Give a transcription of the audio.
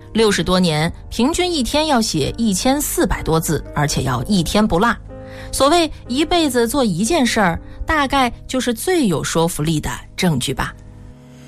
60多年，平均一天要写1400多字，而且要一天不落。所谓一辈子做一件事儿，大概就是最有说服力的证据吧。